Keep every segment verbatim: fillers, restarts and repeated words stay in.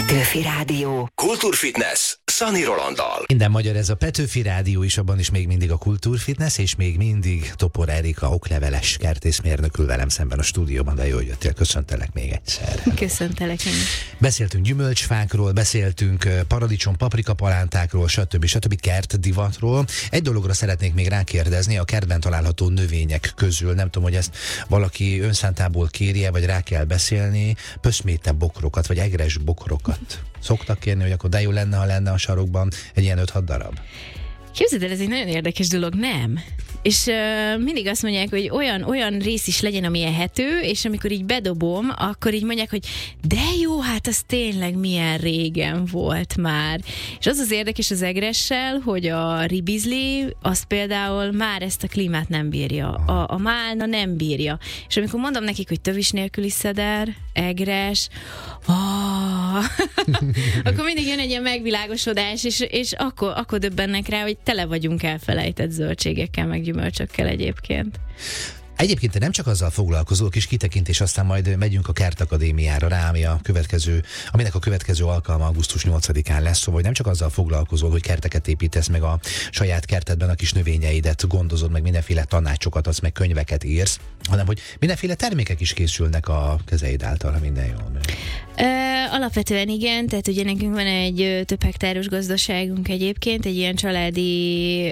Petőfi Rádió. Kultúrfitness Szani Rolanddal. Minden magyar, ez a Petőfi Rádió is, abban is még mindig a Kultúrfitness, és még mindig Topor Erika okleveles kertészmérnökül velem szemben a stúdióban, de jól jöttél, köszöntelek még egyszer. Köszöntelek én. Beszéltünk gyümölcsfákról, beszéltünk paradicsom, paprika palántákról, stb. stb. Kertdivatról. Egy dologra szeretnék még rákérdezni, a kertben található növények közül, nem tudom, hogy ezt valaki önszántából kérje, vagy rá kell beszélni, pöszméte bokrokat, vagy egres bokrokat szoktak kérni, hogy akkor de jó lenne, ha lenne a sarokban egy ilyen öt-hat darab. Képzeld el, ez egy nagyon érdekes dolog, nem? És uh, mindig azt mondják, hogy olyan, olyan rész is legyen, ami ehető, és amikor így bedobom, akkor így mondják, hogy de jó, hát az tényleg milyen régen volt már. És az az érdekes az egressel, hogy a ribizli, az például már ezt a klímát nem bírja. A, a málna nem bírja. És amikor mondom nekik, hogy tövis nélküli szeder, egres, oh, akkor mindig jön egy ilyen megvilágosodás, és, és akkor, akkor döbbennek rá, hogy tele vagyunk elfelejtett zöldségekkel, meg gyümölcsökkel egyébként. Egyébként te nem csak azzal foglalkozol, kis kitekintés, aztán majd megyünk a Kertakadémiára rá, ami a következő, aminek a következő alkalma augusztus nyolcadikán lesz, szóval nem csak azzal foglalkozol, hogy kerteket építesz, meg a saját kertedben a kis növényeidet gondozod, meg mindenféle tanácsokat adsz, meg könyveket írsz, hanem hogy mindenféle termékek is készülnek a kezeid által, ha minden jól megy. Alapvetően igen, tehát ugye nekünk van egy több hektáros gazdaságunk egyébként, egy ilyen családi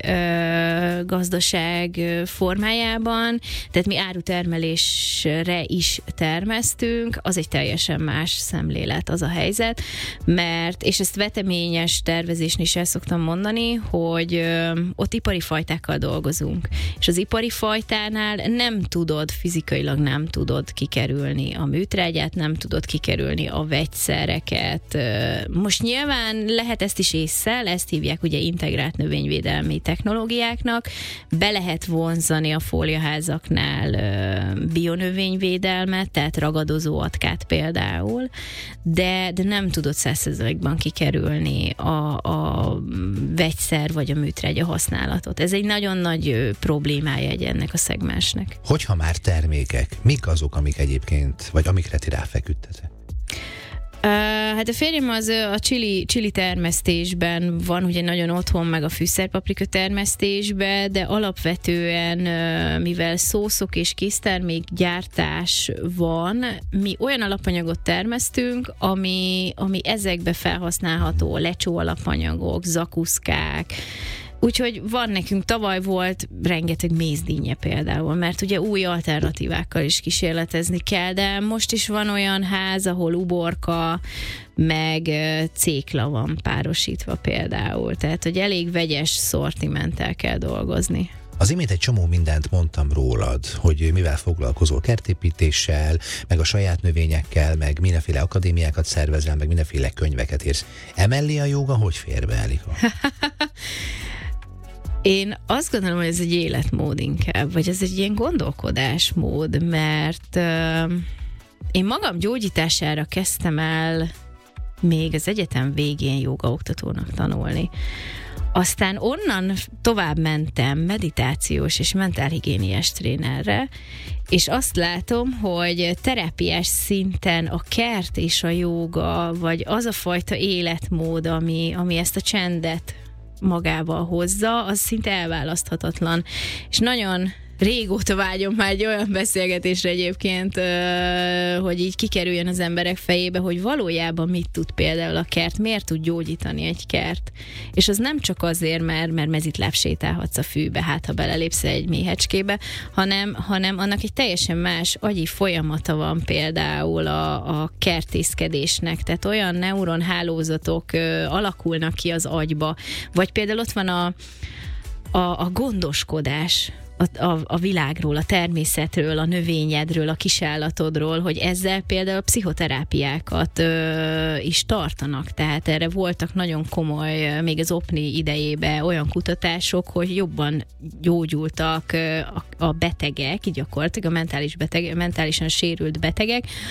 ö, gazdaság formájában, tehát mi árutermelésre is termesztünk, az egy teljesen más szemlélet az a helyzet, mert, és ezt veteményes tervezésnél is el szoktam mondani, hogy ö, ott ipari fajtákkal dolgozunk, és az ipari fajtánál nem tudod, fizikailag nem tudod kikerülni a műtrágyát, nem tudod kikerülni a vegyszereket. Most nyilván lehet ezt is ésszel, ezt hívják ugye integrált növényvédelmi technológiáknak, be lehet vonzani a fóliaházaknál bionövényvédelmet, tehát ragadozó atkát például, de, de nem tudod száz százalékban kikerülni a, a vegyszer vagy a műtrágya használatot. Ez egy nagyon nagy problémája egy ennek a szegmensnek. Hogyha már termékek, mik azok, amik egyébként, vagy amikre ti ráfeküdtetek? Uh, hát a férjem az a chili, chili termesztésben van, ugye nagyon otthon, meg a fűszerpaprika termesztésben, de alapvetően, uh, mivel szószok és késztermék gyártás van, mi olyan alapanyagot termesztünk, ami, ami ezekbe felhasználható, lecsó alapanyagok, zakuszkák. Úgyhogy van nekünk, tavaly volt rengeteg mézdínje például, mert ugye új alternatívákkal is kísérletezni kell, de most is van olyan ház, ahol uborka, meg cékla van párosítva például, tehát hogy elég vegyes szortimenttel kell dolgozni. Az imént egy csomó mindent mondtam rólad, hogy mivel foglalkozol, kertépítéssel, meg a saját növényekkel, meg mindenféle akadémiákat szervezel, meg mindenféle könyveket írsz. Emellé a jóga hogy fér be, Elika? Én azt gondolom, hogy ez egy életmód inkább, vagy ez egy ilyen gondolkodásmód, mert uh, én magam gyógyítására kezdtem el még az egyetem végén jógaoktatónak tanulni. Aztán onnan tovább mentem meditációs és mentálhigiéniás trénerre, és azt látom, hogy terápiás szinten a kert és a jóga, vagy az a fajta életmód, ami, ami ezt a csendet magával hozza, az szinte elválaszthatatlan. És nagyon régóta vágyom már egy olyan beszélgetésre egyébként, hogy így kikerüljön az emberek fejébe, hogy valójában mit tud például a kert, miért tud gyógyítani egy kert. És az nem csak azért, mert, mert mezitláb sétálhatsz a fűbe, hát ha belelépsz egy méhecskébe, hanem, hanem annak egy teljesen más agyi folyamata van például a, a kertészkedésnek, tehát olyan neuronhálózatok alakulnak ki az agyba, vagy például ott van a, a, a gondoskodás, A, a, a világról, a természetről, a növényedről, a kisállatodról, hogy ezzel például pszichoterápiákat ö, is tartanak. Tehát erre voltak nagyon komoly, még az opni idejében olyan kutatások, hogy jobban gyógyultak ö, a, a betegek, gyakorlatilag a mentális beteg, mentálisan sérült betegek,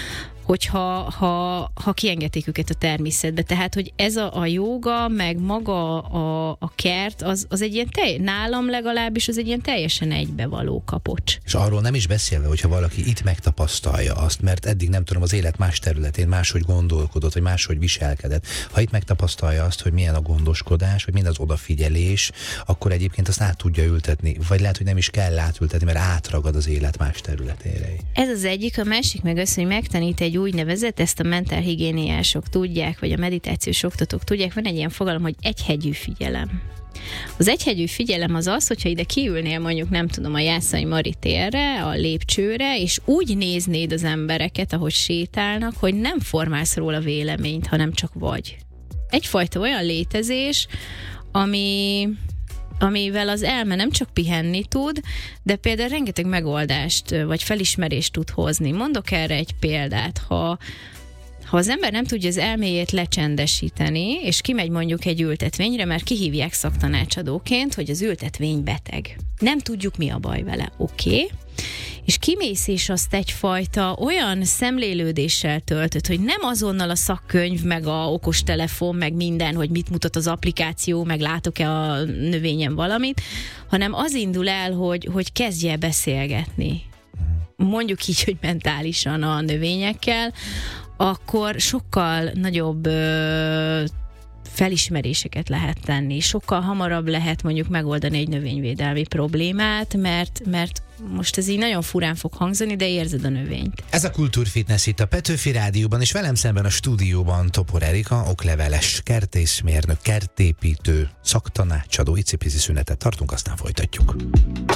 hogyha ha, ha kiengedték őket a természetbe. Tehát, hogy ez a, a jóga, meg maga a, a kert, az, az egy ilyen telj, nálam legalábbis az egy ilyen teljesen egybevaló kapocs. És arról nem is beszélve, hogyha valaki itt megtapasztalja azt, mert eddig nem tudom, az élet más területén máshogy gondolkodott, vagy máshogy viselkedett. Ha itt megtapasztalja azt, hogy milyen a gondoskodás, vagy milyen az odafigyelés, akkor egyébként azt át tudja ültetni. Vagy lehet, hogy nem is kell átültetni, mert átragad az élet más területére. Ez az egyik, a másik meg az, hogy megtanít egy úgynevezett, ezt a mentálhigiéniások tudják, vagy a meditációs oktatók tudják, van egy ilyen fogalom, hogy egyhegyű figyelem. Az egyhegyű figyelem az az, hogyha ide kiülnél mondjuk, nem tudom, a Jászai Mari térre, a lépcsőre, és úgy néznéd az embereket, ahogy sétálnak, hogy nem formálsz róla véleményt, hanem csak vagy. Egyfajta olyan létezés, ami... amivel az elme nem csak pihenni tud, de például rengeteg megoldást vagy felismerést tud hozni. Mondok erre egy példát, ha, ha az ember nem tudja az elméjét lecsendesíteni, és kimegy mondjuk egy ültetvényre, mert kihívják szaktanácsadóként, hogy az ültetvény beteg. Nem tudjuk, mi a baj vele. Oké. Okay. És kimész, és azt egyfajta olyan szemlélődéssel töltöd, hogy nem azonnal a szakkönyv, meg a okostelefon, meg minden, hogy mit mutat az applikáció, meg látok-e a növényen valamit, hanem az indul el, hogy, hogy kezdj el beszélgetni. Mondjuk így, hogy mentálisan a növényekkel, akkor sokkal nagyobb ö, felismeréseket lehet tenni. Sokkal hamarabb lehet mondjuk megoldani egy növényvédelmi problémát, mert, mert most ez így nagyon furán fog hangzani, de érzed a növényt. Ez a Kultúrfitness itt a Petőfi Rádióban, és velem szemben a stúdióban Topor Erika, okleveles kertészmérnök, kertépítő, szaktanácsadó. Icipici szünetet tartunk, aztán folytatjuk.